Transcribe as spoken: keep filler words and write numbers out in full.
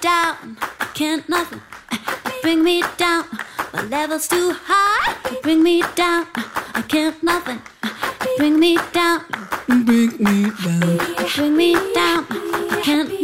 down, I can't nothing. You bring me down, my level's too high. You bring me down, I can't nothing. You bring me down, Bring me down. you bring me down, I can't